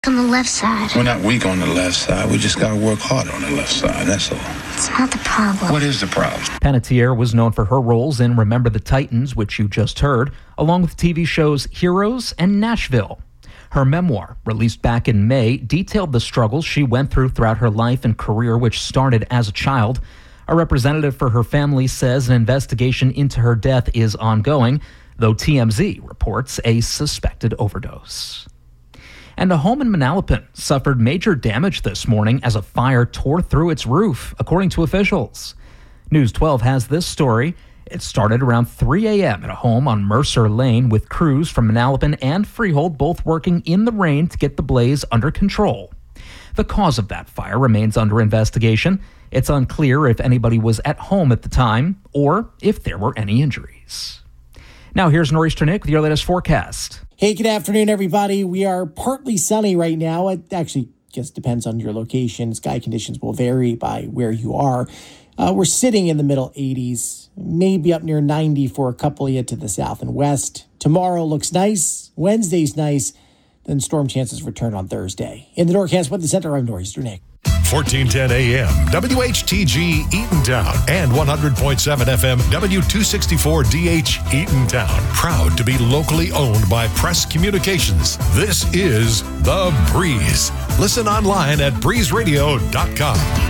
On the left side. We're not weak on the left side. We just got to work harder on the left side. That's all. It's not the problem. What is the problem? Panettiere was known for her roles in Remember the Titans, which you just heard, along with TV shows Heroes and Nashville. Her memoir, released back in May, detailed the struggles she went through throughout her life and career, which started as a child. A representative for her family says an investigation into her death is ongoing, though TMZ reports a suspected overdose. And a home in Manalapan suffered major damage this morning as a fire tore through its roof, according to officials. News 12 has this story. It started around 3 a.m. at a home on Mercer Lane, with crews from Manalapan and Freehold both working in the rain to get the blaze under control. The cause of that fire remains under investigation. It's unclear if anybody was at home at the time or if there were any injuries. Now here's Norris Sternick with your latest forecast. Hey, good afternoon, everybody. We are partly sunny right now. It actually just depends on your location. Sky conditions will vary by where you are. We're sitting in the middle 80s, maybe up near 90 for a couple of you to the south and west. Tomorrow looks nice. Wednesday's nice. Then storm chances return on Thursday. In the Norcast Weather Center, I'm Norris Sternick. 1410 AM, WHTG Eatontown, and 100.7 FM, W264DH Eatontown. Proud to be locally owned by Press Communications. This is The Breeze. Listen online at breezeradio.com.